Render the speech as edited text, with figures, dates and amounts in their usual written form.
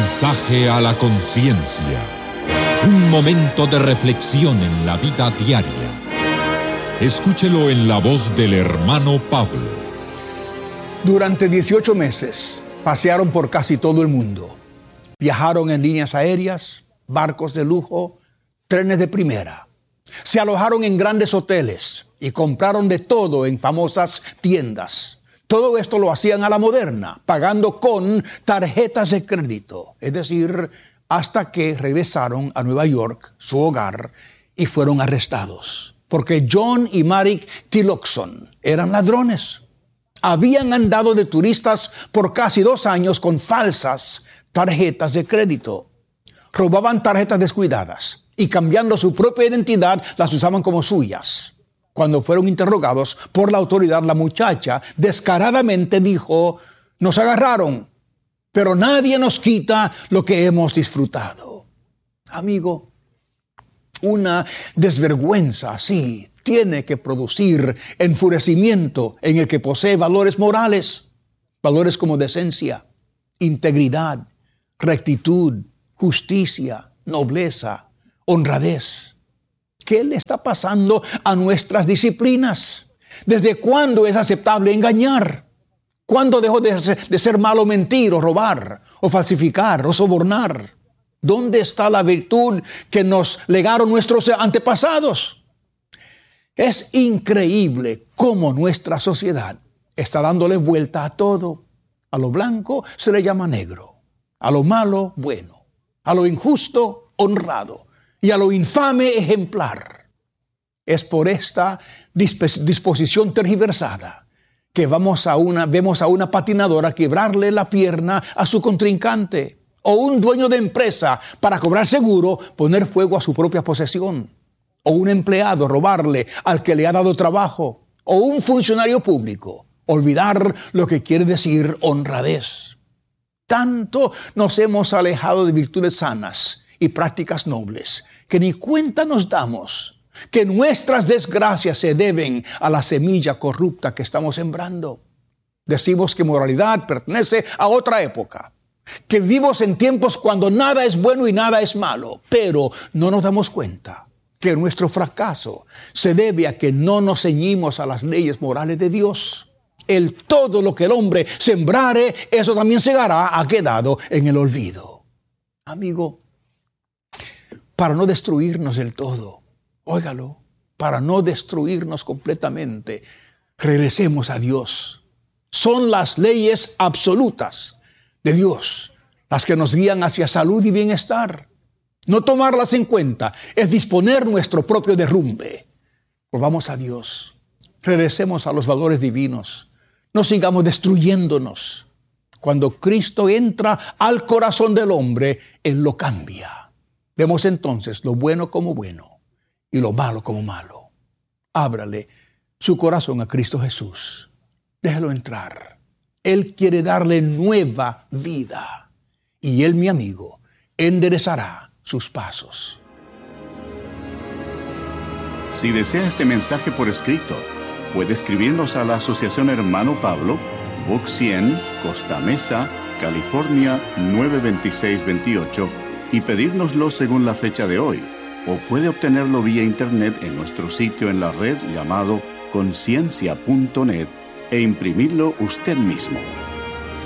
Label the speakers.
Speaker 1: mensaje a la conciencia. Un momento de reflexión en la vida diaria. Escúchelo en la voz del hermano Pablo.
Speaker 2: Durante 18 meses pasearon por casi todo el mundo. Viajaron en líneas aéreas, barcos de lujo, trenes de primera. Se alojaron en grandes hoteles y compraron de todo en famosas tiendas. Todo esto lo hacían a la moderna, pagando con tarjetas de crédito. Es decir, hasta que regresaron a Nueva York, su hogar, y fueron arrestados. Porque John y Mary Tillotson eran ladrones. Habían andado de turistas por casi 2 años con falsas tarjetas de crédito. Robaban tarjetas descuidadas y cambiando su propia identidad las usaban como suyas. Cuando fueron interrogados por la autoridad, la muchacha descaradamente dijo: nos agarraron, pero nadie nos quita lo que hemos disfrutado. Amigo, una desvergüenza así tiene que producir enfurecimiento en el que posee valores morales, valores como decencia, integridad, rectitud, justicia, nobleza, honradez. ¿Qué le está pasando a nuestras disciplinas? ¿Desde cuándo es aceptable engañar? ¿Cuándo dejó de ser malo mentir o robar o falsificar o sobornar? ¿Dónde está la virtud que nos legaron nuestros antepasados? Es increíble cómo nuestra sociedad está dándole vuelta a todo. A lo blanco se le llama negro, a lo malo bueno, a lo injusto honrado y a lo infame ejemplar. Es por esta disposición tergiversada que vemos a una patinadora quebrarle la pierna a su contrincante, o un dueño de empresa, para cobrar seguro, poner fuego a su propia posesión, o un empleado robarle al que le ha dado trabajo, o un funcionario público olvidar lo que quiere decir honradez. Tanto nos hemos alejado de virtudes sanas y prácticas nobles que ni cuenta nos damos que nuestras desgracias se deben a la semilla corrupta que estamos sembrando. Decimos que moralidad pertenece a otra época, que vivimos en tiempos cuando nada es bueno y nada es malo, pero no nos damos cuenta que nuestro fracaso se debe a que no nos ceñimos a las leyes morales de Dios. Todo lo que el hombre sembrare, eso también segará, ha quedado en el olvido. Amigo, para no destruirnos del todo, óigalo, para no destruirnos completamente, regresemos a Dios. Son las leyes absolutas de Dios las que nos guían hacia salud y bienestar. No tomarlas en cuenta es disponer nuestro propio derrumbe. Volvamos a Dios, regresemos a los valores divinos, no sigamos destruyéndonos. Cuando Cristo entra al corazón del hombre, Él lo cambia. Vemos entonces lo bueno como bueno y lo malo como malo. Ábrale su corazón a Cristo Jesús. Déjalo entrar. Él quiere darle nueva vida. Y Él, mi amigo, enderezará sus pasos.
Speaker 3: Si desea este mensaje por escrito, puede escribirnos a la Asociación Hermano Pablo, Box 100, Costa Mesa, California 92628, y pedírnoslo según la fecha de hoy, o puede obtenerlo vía internet en nuestro sitio en la red llamado conciencia.net e imprimirlo usted mismo.